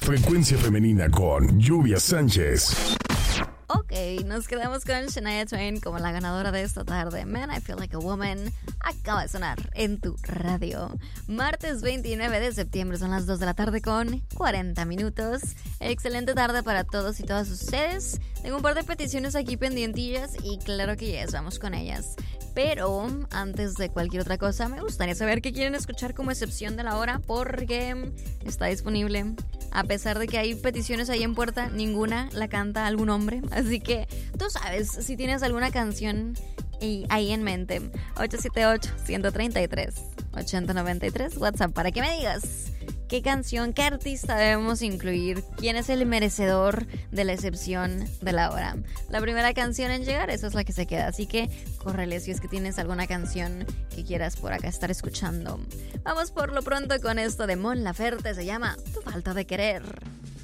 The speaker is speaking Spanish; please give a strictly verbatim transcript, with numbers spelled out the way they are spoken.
Frecuencia Femenina con Lluvia Sánchez. Ok, nos quedamos con Shania Twain como la ganadora de esta tarde. Man, I Feel Like a Woman acaba de sonar en tu radio. Martes veintinueve de septiembre, son las dos de la tarde con cuarenta minutos. Excelente tarde para todos y todas ustedes. Tengo un par de peticiones aquí pendientillas y claro que yes, vamos con ellas. Pero antes de cualquier otra cosa, me gustaría saber qué quieren escuchar como excepción de la hora, porque está disponible. A pesar de que hay peticiones ahí en puerta, ninguna la canta algún hombre. Así que tú sabes si tienes alguna canción ahí en mente. ocho siete ocho, uno tres tres, ocho cero nueve tres, WhatsApp, para que me digas qué canción, qué artista debemos incluir, quién es el merecedor de la excepción de la hora. La primera canción en llegar, esa es la que se queda. Así que córrele si es que tienes alguna canción que quieras por acá estar escuchando. Vamos por lo pronto con esto de Mon Laferte, se llama Tu Falta de Querer.